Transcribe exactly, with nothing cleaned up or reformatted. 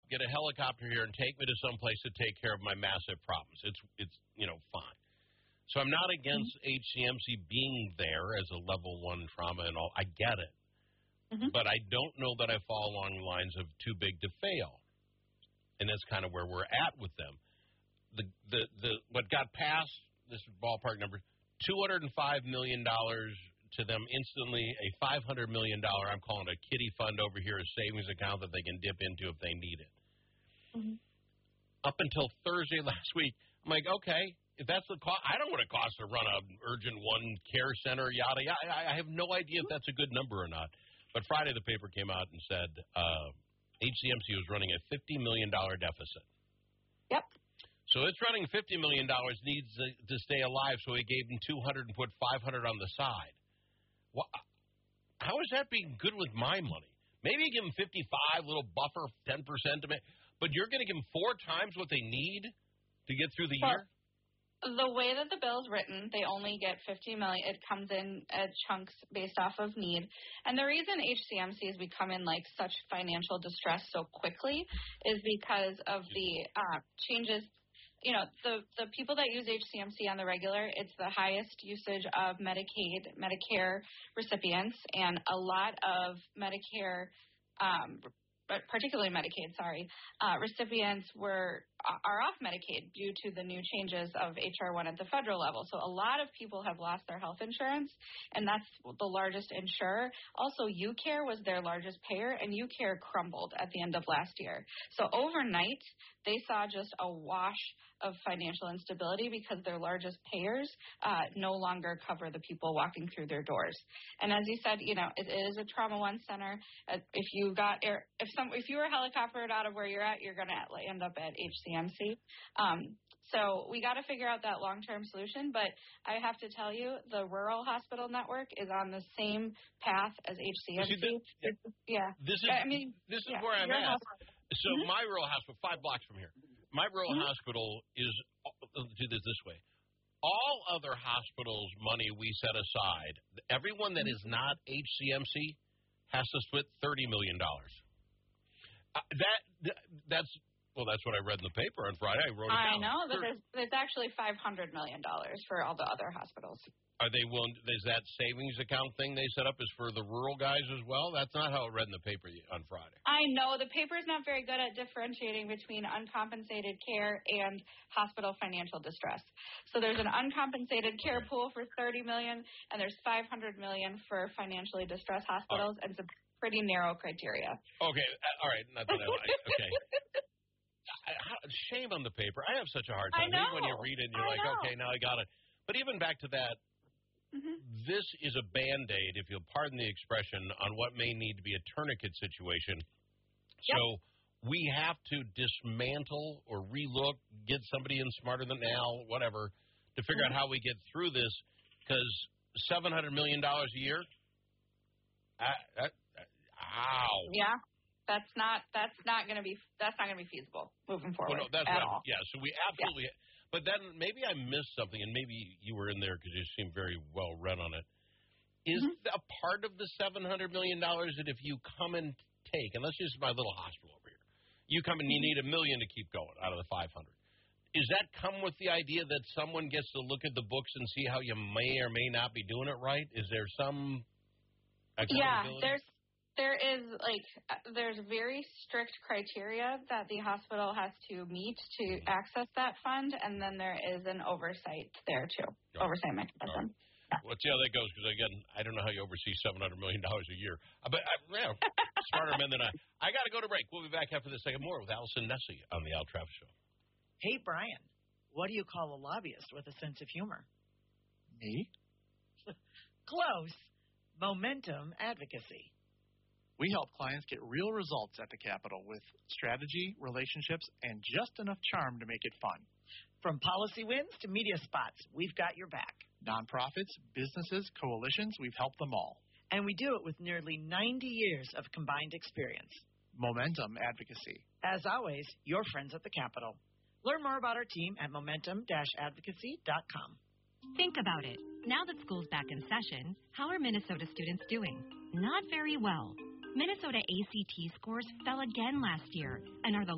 get a helicopter here and take me to someplace to take care of my massive problems. It's, it's you know, fine. So I'm not against mm-hmm. H C M C being there as a level one trauma and all. I get it. Mm-hmm. But I don't know that I fall along the lines of too big to fail. And that's kind of where we're at with them. The the, the what got passed, this ballpark number, two hundred five million dollars to them instantly, a five hundred million dollars, I'm calling it a kiddie fund over here, a savings account that they can dip into if they need it. Mm-hmm. Up until Thursday last week, I'm like, okay, if that's the cost, I don't know what it costs to run an urgent one care center, yada, yada. I, I have no idea if that's a good number or not. But Friday the paper came out and said uh, H C M C was running a fifty million dollars deficit. Yep. So it's running fifty million dollars, needs to, to stay alive, so he gave them two hundred and put five hundred on the side. Well, how is that being good with my money? Maybe you give them fifty-five, little buffer, ten percent, to make, but you're going to give them four times what they need to get through the well, year? The way that the bill is written, they only get fifty million dollars. It comes in at chunks based off of need. And the reason H C M C has become in like such financial distress so quickly is because of the uh, changes. You know, the, the people that use H C M C on the regular, it's the highest usage of Medicaid, Medicare recipients, and a lot of Medicare, um, particularly Medicaid, sorry, uh, recipients were are off Medicaid due to the new changes of H R one at the federal level. So a lot of people have lost their health insurance, and that's the largest insurer. Also, UCare was their largest payer, and UCare crumbled at the end of last year. So overnight, they saw just a wash of financial instability because their largest payers uh, no longer cover the people walking through their doors. And as you said, you know, it, it is a trauma one center. Uh, if you got air, if some if you were helicoptered out of where you're at, you're going to end up at H C M C. Um, so we got to figure out that long-term solution. But I have to tell you, the rural hospital network is on the same path as H C M C. See, this, yeah. This is I mean, this is yeah, where I'm at. So mm-hmm. my rural hospital, five blocks from here, my rural mm-hmm. hospital is, let's do this this way. All other hospitals' money we set aside, everyone that is not H C M C has to split thirty million dollars. Uh, that, that That's, well, that's what I read in the paper on Friday. I wrote it I down. know, but there's, there's actually five hundred million dollars for all the other hospitals. Are they willing? Is that savings account thing they set up is for the rural guys as well? That's not how it read in the paper on Friday. I know the paper's not very good at differentiating between uncompensated care and hospital financial distress. So there's an uncompensated care pool for thirty million dollars, and there's five hundred million dollars for financially distressed hospitals, right. And it's a pretty narrow criteria. Okay, all right, not that I like. Okay. I, I, shame on the paper. I have such a hard time. I know. When you read it, and you're I like, know. okay, now I got it. But even back to that. Mm-hmm. This is a Band-Aid, if you'll pardon the expression, on what may need to be a tourniquet situation. Yep. So we have to dismantle or relook, get somebody in smarter than Al, whatever, to figure mm-hmm. out how we get through this, because seven hundred million dollars a year, I, I, I, ow. Yeah. That's not that's not going to be that's not going to be feasible moving forward. Well, no, that's at right. all. Yeah, so we absolutely yeah. But then maybe I missed something, and maybe you were in there because you seem very well read on it. Is mm-hmm. a part of the seven hundred million dollars that if you come and take, and let's use my little hospital over here, you come and you need a million to keep going out of the five hundred. Does that come with the idea that someone gets to look at the books and see how you may or may not be doing it right? Is there some accountability? Yeah, there's There is, like, there's very strict criteria that the hospital has to meet to access that fund, and then there is an oversight there, too, right. oversight mechanism. Right. Yeah. Well, let's see how that goes, because, again, I don't know how you oversee seven hundred million dollars a year. But, I, you know, smarter men than I. I got to go to break. We'll be back after this second more with Allison Nessie on the Al Travis Show. Hey, Brian, what do you call a lobbyist with a sense of humor? Me? Close. Momentum advocacy. We help clients get real results at the Capitol with strategy, relationships, and just enough charm to make it fun. From policy wins to media spots, we've got your back. Nonprofits, businesses, coalitions, we've helped them all. And we do it with nearly ninety years of combined experience. Momentum advocacy. As always, your friends at the Capitol. Learn more about our team at momentum dash advocacy dot com. Think about it. Now that school's back in session, how are Minnesota students doing? Not very well. Minnesota A C T scores fell again last year and are the